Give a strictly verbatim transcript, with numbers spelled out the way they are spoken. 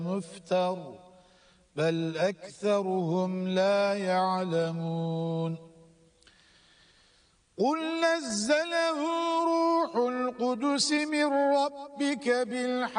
مفتر بل أكثرهم لا يعلمون قل نزله روح القدس من ربك بالحق